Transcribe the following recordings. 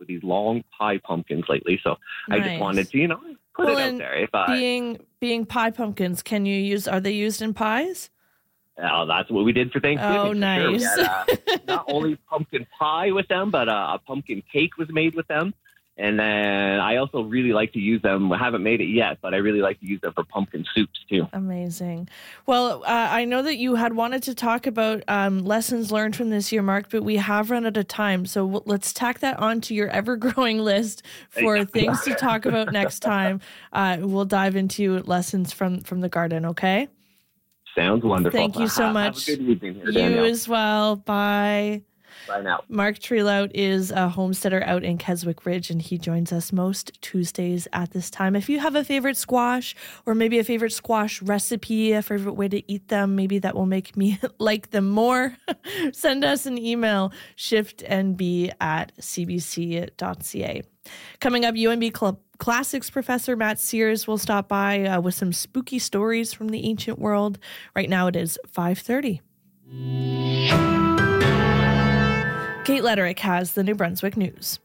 with these long pie pumpkins lately. So I just wanted to, put it out there. If being pie pumpkins, are they used in pies? Oh, that's what we did for Thanksgiving. Oh, nice. Sure. We had, not only pumpkin pie with them, but a pumpkin cake was made with them. And then I also really like to use them. I haven't made it yet, but I really like to use them for pumpkin soups too. Amazing. Well, I know that you had wanted to talk about lessons learned from this year, Mark, but we have run out of time. So let's tack that onto your ever-growing list for things to talk about next time. We'll dive into lessons from the garden, okay? Sounds wonderful. Thank you so much. Have a good evening here, Danielle. You as well. Bye. Bye now. Mark Trelout is a homesteader out in Keswick Ridge, and he joins us most Tuesdays at this time. If you have a favorite squash or maybe a favorite squash recipe, a favorite way to eat them, maybe that will make me like them more, send us an email, shiftnb@cbc.ca. Coming up, UNB Classics professor Matt Sears will stop by with some spooky stories from the ancient world. Right now it is 5:30. Kate Lederick has the New Brunswick News.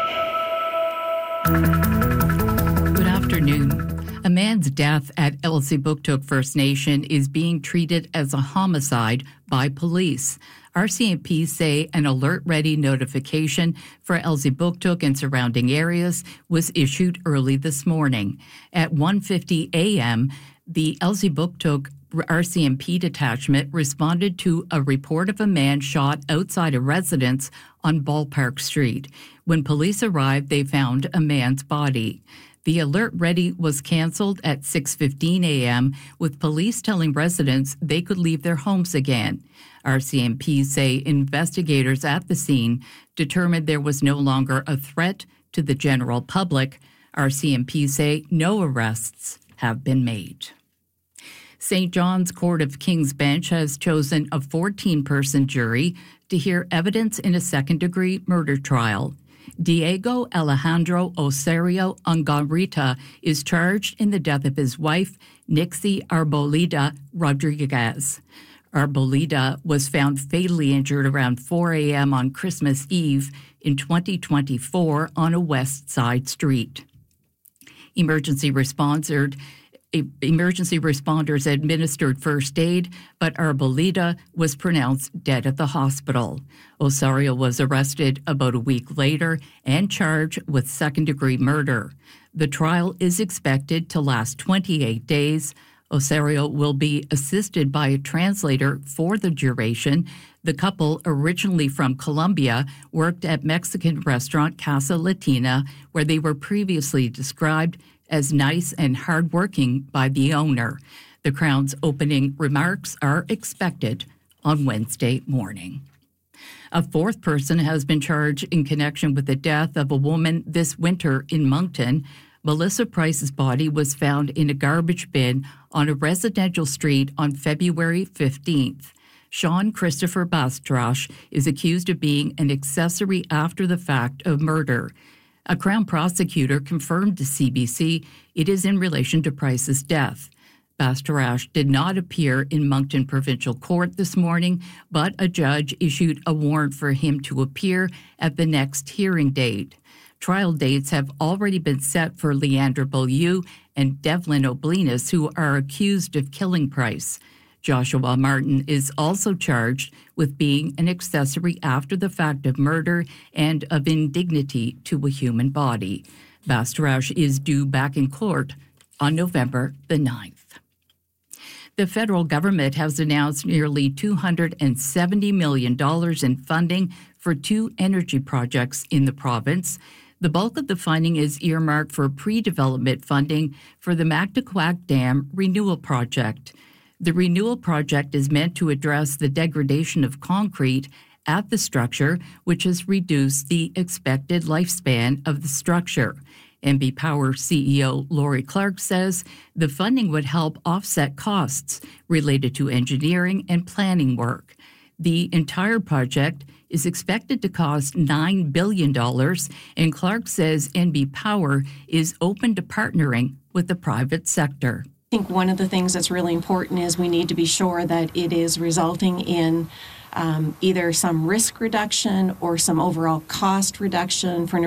Good afternoon. A man's death at Elsipogtog First Nation is being treated as a homicide by police. RCMP say an alert-ready notification for Elsipogtog and surrounding areas was issued early this morning. At 1:50 a.m., the Elsipogtog RCMP detachment responded to a report of a man shot outside a residence on Ballpark Street. When police arrived, they found a man's body. The alert ready was canceled at 6:15 a.m., with police telling residents they could leave their homes again. RCMP say investigators at the scene determined there was no longer a threat to the general public. RCMP say no arrests have been made. St. John's Court of King's Bench has chosen a 14-person jury to hear evidence in a second-degree murder trial. Diego Alejandro Osorio Angarita is charged in the death of his wife, Nixie Arboleda Rodriguez. Arboleda was found fatally injured around 4 a.m. on Christmas Eve in 2024 on a West Side street. Emergency responders administered first aid, but Arboleda was pronounced dead at the hospital. Osorio was arrested about a week later and charged with second-degree murder. The trial is expected to last 28 days. Osorio will be assisted by a translator for the duration. The couple, originally from Colombia, worked at Mexican restaurant Casa Latina, where they were previously described as nice and hardworking by the owner. The Crown's opening remarks are expected on Wednesday morning. A fourth person has been charged in connection with the death of a woman this winter in Moncton. Melissa Price's body was found in a garbage bin on a residential street on February 15th. Sean Christopher Bastrash is accused of being an accessory after the fact of murder. A Crown prosecutor confirmed to CBC it is in relation to Price's death. Bastarash did not appear in Moncton Provincial Court this morning, but a judge issued a warrant for him to appear at the next hearing date. Trial dates have already been set for Leander Beaulieu and Devlin Oblinus, who are accused of killing Price. Joshua Martin is also charged with being an accessory after the fact of murder and of indignity to a human body. Bastarash is due back in court on November the 9th. The federal government has announced nearly $270 million in funding for 2 energy projects in the province. The bulk of the funding is earmarked for pre-development funding for the Mactaquac Dam Renewal Project. The renewal project is meant to address the degradation of concrete at the structure, which has reduced the expected lifespan of the structure. NB Power CEO Lori Clark says the funding would help offset costs related to engineering and planning work. The entire project is expected to cost $9 billion, and Clark says NB Power is open to partnering with the private sector. I think one of the things that's really important is we need to be sure that it is resulting in either some risk reduction or some overall cost reduction for